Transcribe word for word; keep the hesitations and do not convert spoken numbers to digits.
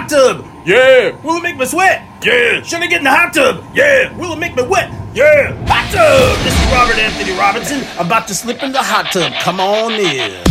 hot tub? Yeah. Will it make me sweat? Yeah. Should I get in the hot tub? Yeah. Will it make me wet? Yeah. Hot tub! This is Robert Anthony Robinson, about to slip in the hot tub. Come on in.